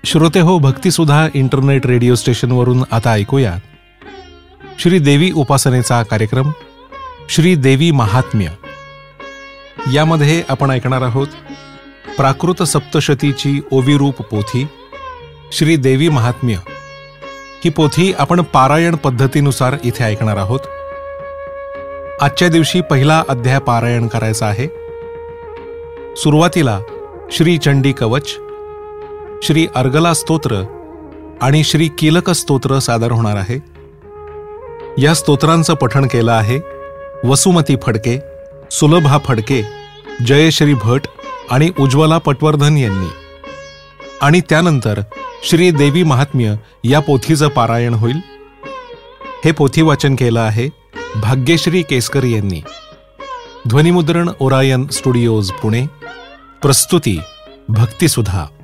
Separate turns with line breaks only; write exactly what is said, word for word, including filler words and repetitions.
श्रोते हो, भक्तिसुधा internet radio स्टेशनवरून आता ऐकूया श्री देवी उपासनेचा कार्यक्रम श्री देवी महात्म्य. यामध्ये आपण ऐकणार आहोत प्राकृत सप्तशतीची ओविरूप पोथी श्री देवी महात्म्य. ही पोथी आपण पारायण पद्धतीनुसार इथे ऐकणार आहोत. आजच्या दिवशी पहिला अध्याय पारायण करायचा आहे. सुरुवातीला श्री चंडी कवच, श्री अर्गला स्तोत्र आणि श्री कीलक स्तोत्र सादर होणार आहे. या स्तोत्रांचं पठण केलं आहे वसुमती फडके, सुलभा फडके, जयश्री भट आणि उज्ज्वला पटवर्धन यांनी. आणि त्यानंतर श्री देवी महात्म्य या पोथीचं पारायण होईल. हे पोथी वाचन केलं आहे भाग्यश्री केसकर यांनी. ध्वनिमुद्रण ओरायन स्टुडिओज पुणे. प्रस्तुती भक्तिसुधा.